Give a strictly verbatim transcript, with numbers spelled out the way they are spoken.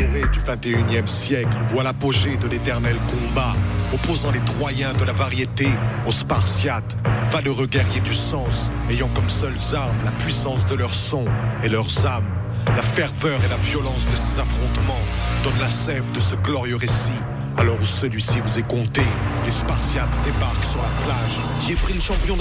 dorée du vingt et unième siècle voit l'apogée de l'éternel combat, opposant les Troyens de la variété aux Spartiates, valeureux guerriers du sens, ayant comme seules armes la puissance de leur son et leurs âmes. La ferveur et la violence de ces affrontements donnent la sève de ce glorieux récit. Alors où celui-ci vous est compté, les Spartiates débarquent sur la plage. J'ai pris le champion de